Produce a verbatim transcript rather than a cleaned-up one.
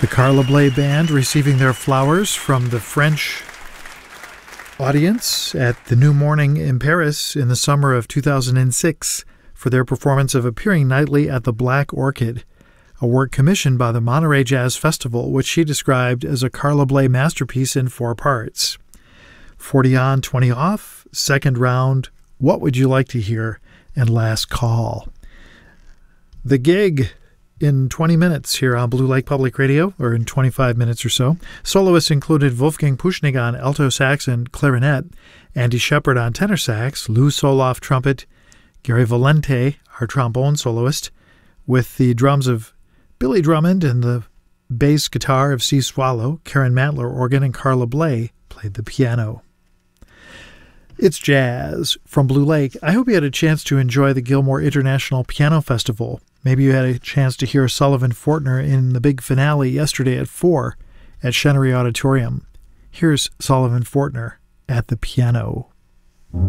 The Carla Bley Band receiving their flowers from the French audience at the New Morning in Paris in the summer of two thousand six for their performance of Appearing Nightly at the Black Orchid, a work commissioned by the Monterey Jazz Festival, which she described as a Carla Bley masterpiece in four parts. forty on, twenty off, second round, What Would You Like to Hear, and Last Call. The gig in twenty minutes here on Blue Lake Public Radio, or in twenty-five minutes or so. Soloists included Wolfgang Puschnig on alto sax and clarinet, Andy Shepard on tenor sax, Lou Soloff trumpet, Gary Valente, our trombone soloist, with the drums of Billy Drummond and the bass guitar of C. Swallow. Karen Mantler organ, and Carla Bley played the piano. It's jazz from Blue Lake. I hope you had a chance to enjoy the Gilmore International Piano Festival. Maybe you had a chance to hear Sullivan Fortner in the big finale yesterday at four at Chenery Auditorium. Here's Sullivan Fortner at the piano.